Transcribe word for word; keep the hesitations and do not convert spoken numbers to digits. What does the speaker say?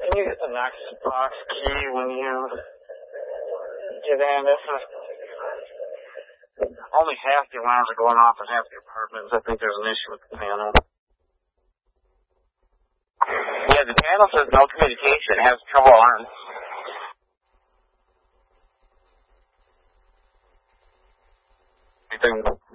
Can you get the Knox box key when you get in? This is only half the alarms are going off in half the apartments. I think there's an issue with the panel. Yeah, the panel says no communication. It has trouble alarms. Anything